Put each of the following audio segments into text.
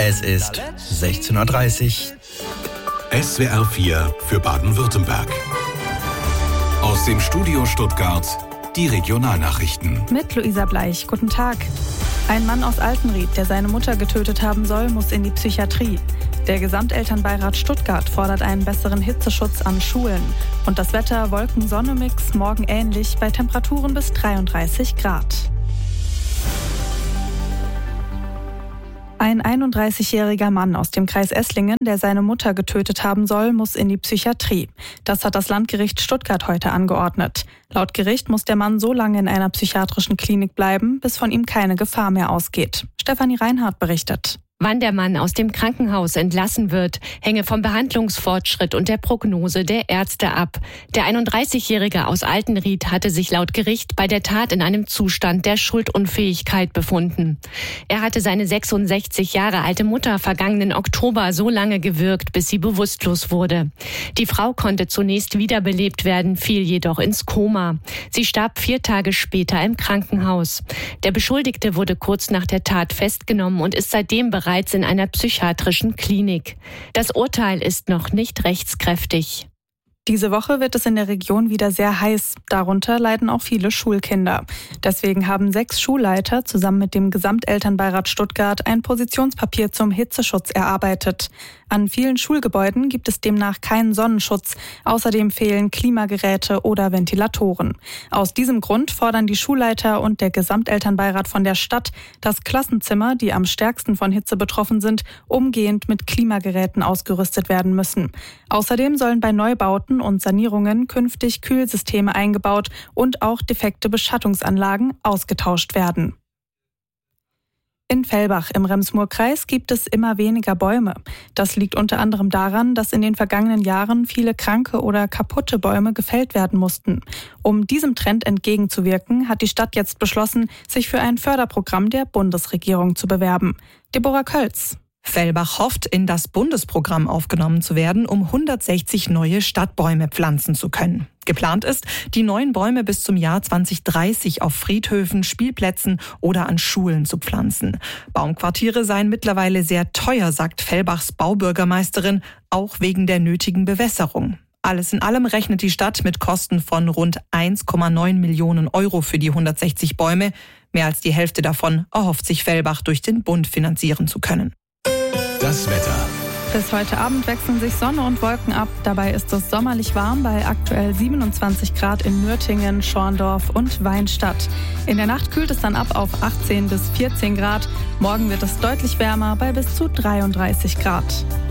Es ist 16.30 Uhr. SWR 4 für Baden-Württemberg. Aus dem Studio Stuttgart die Regionalnachrichten. Mit Luisa Bleich. Guten Tag. Ein Mann aus Altenried, der seine Mutter getötet haben soll, muss in die Psychiatrie. Der Gesamtelternbeirat Stuttgart fordert einen besseren Hitzeschutz an Schulen. Und das Wetter Wolken-Sonne-Mix morgen ähnlich bei Temperaturen bis 33 Grad. Ein 31-jähriger Mann aus dem Kreis Esslingen, der seine Mutter getötet haben soll, muss in die Psychiatrie. Das hat das Landgericht Stuttgart heute angeordnet. Laut Gericht muss der Mann so lange in einer psychiatrischen Klinik bleiben, bis von ihm keine Gefahr mehr ausgeht. Stefanie Reinhardt berichtet. Wann der Mann aus dem Krankenhaus entlassen wird, hänge vom Behandlungsfortschritt und der Prognose der Ärzte ab. Der 31-Jährige aus Altenried hatte sich laut Gericht bei der Tat in einem Zustand der Schuldunfähigkeit befunden. Er hatte seine 66 Jahre alte Mutter vergangenen Oktober so lange gewürgt, bis sie bewusstlos wurde. Die Frau konnte zunächst wiederbelebt werden, fiel jedoch ins Koma. Sie starb 4 Tage später im Krankenhaus. Der Beschuldigte wurde kurz nach der Tat festgenommen und ist seitdem bereits in einer psychiatrischen Klinik. Das Urteil ist noch nicht rechtskräftig. Diese Woche wird es in der Region wieder sehr heiß. Darunter leiden auch viele Schulkinder. Deswegen haben 6 Schulleiter zusammen mit dem Gesamtelternbeirat Stuttgart ein Positionspapier zum Hitzeschutz erarbeitet. An vielen Schulgebäuden gibt es demnach keinen Sonnenschutz. Außerdem fehlen Klimageräte oder Ventilatoren. Aus diesem Grund fordern die Schulleiter und der Gesamtelternbeirat von der Stadt, dass Klassenzimmer, die am stärksten von Hitze betroffen sind, umgehend mit Klimageräten ausgerüstet werden müssen. Außerdem sollen bei Neubauten und Sanierungen künftig Kühlsysteme eingebaut und auch defekte Beschattungsanlagen ausgetauscht werden. In Fellbach im Rems-Murr-Kreis gibt es immer weniger Bäume. Das liegt unter anderem daran, dass in den vergangenen Jahren viele kranke oder kaputte Bäume gefällt werden mussten. Um diesem Trend entgegenzuwirken, hat die Stadt jetzt beschlossen, sich für ein Förderprogramm der Bundesregierung zu bewerben. Deborah Kölz. Fellbach hofft, in das Bundesprogramm aufgenommen zu werden, um 160 neue Stadtbäume pflanzen zu können. Geplant ist, die neuen Bäume bis zum Jahr 2030 auf Friedhöfen, Spielplätzen oder an Schulen zu pflanzen. Baumquartiere seien mittlerweile sehr teuer, sagt Fellbachs Baubürgermeisterin, auch wegen der nötigen Bewässerung. Alles in allem rechnet die Stadt mit Kosten von rund 1,9 Millionen Euro für die 160 Bäume. Mehr als die Hälfte davon erhofft sich Fellbach durch den Bund finanzieren zu können. Das Wetter. Bis heute Abend wechseln sich Sonne und Wolken ab. Dabei ist es sommerlich warm bei aktuell 27 Grad in Nürtingen, Schorndorf und Weinstadt. In der Nacht kühlt es dann ab auf 18 bis 14 Grad. Morgen wird es deutlich wärmer bei bis zu 33 Grad.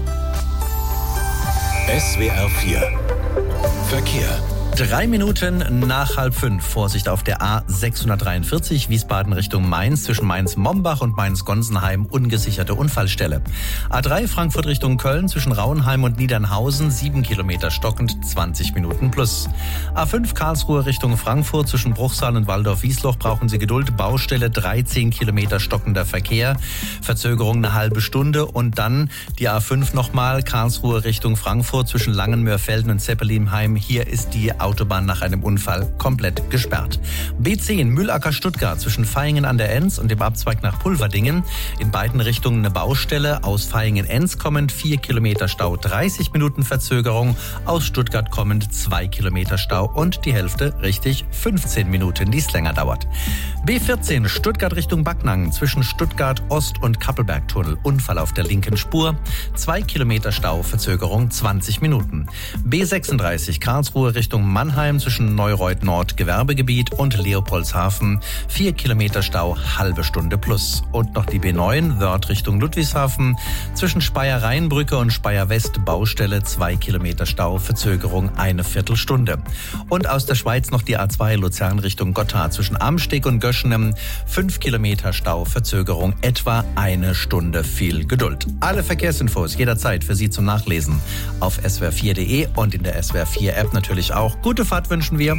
SWR 4 Verkehr. 3 Minuten nach 4:30. Vorsicht auf der A643 Wiesbaden Richtung Mainz zwischen Mainz-Mombach und Mainz-Gonsenheim ungesicherte Unfallstelle. A3 Frankfurt Richtung Köln zwischen Rauenheim und Niedernhausen 7 Kilometer stockend 20 Minuten plus. A5 Karlsruhe Richtung Frankfurt zwischen Bruchsal und Waldorf-Wiesloch brauchen Sie Geduld. Baustelle 13 Kilometer stockender Verkehr. Verzögerung eine halbe Stunde und dann die A5 nochmal Karlsruhe Richtung Frankfurt zwischen Langenmörfelden und Zeppelinheim. Hier ist die Autobahn nach einem Unfall komplett gesperrt. B10 Mühlacker Stuttgart zwischen Vaihingen an der Enz und dem Abzweig nach Pulverdingen. In beiden Richtungen eine Baustelle. Aus Vaihingen-Enz kommend 4 Kilometer Stau, 30 Minuten Verzögerung. Aus Stuttgart kommend 2 Kilometer Stau und die Hälfte richtig 15 Minuten, die es länger dauert. B14 Stuttgart Richtung Backnang zwischen Stuttgart Ost und Kappelbergtunnel. Unfall auf der linken Spur. 2 Kilometer Stau, Verzögerung 20 Minuten. B36 Karlsruhe Richtung Mannheim zwischen Neureuth Nord Gewerbegebiet und Leopoldshafen 4 Kilometer Stau, halbe Stunde plus. Und noch die B9 Wörth Richtung Ludwigshafen zwischen Speyer-Rheinbrücke und Speyer-West Baustelle 2 Kilometer Stau, Verzögerung eine Viertelstunde. Und aus der Schweiz noch die A2 Luzern Richtung Gotthard zwischen Amsteg und Göschenem 5 Kilometer Stau, Verzögerung etwa eine Stunde. Viel Geduld. Alle Verkehrsinfos jederzeit für Sie zum Nachlesen auf swr4.de und in der SWR4 App natürlich auch. Gute Fahrt wünschen wir.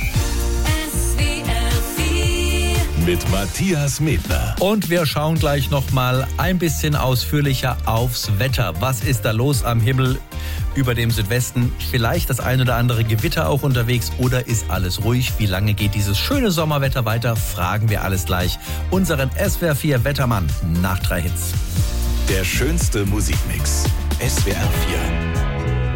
Mit Matthias Medler. Und wir schauen gleich noch mal ein bisschen ausführlicher aufs Wetter. Was ist da los am Himmel über dem Südwesten? Vielleicht das ein oder andere Gewitter auch unterwegs oder ist alles ruhig? Wie lange geht dieses schöne Sommerwetter weiter? Fragen wir alles gleich unseren SWR4 Wettermann nach 3 Hits. Der schönste Musikmix. SWR 4.